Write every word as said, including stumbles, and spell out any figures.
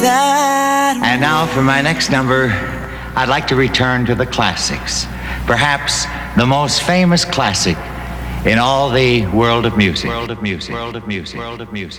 And now for my next number, I'd like to return to the classics. Perhaps the most famous classic in all the world of music. World of music. World of music. World of music.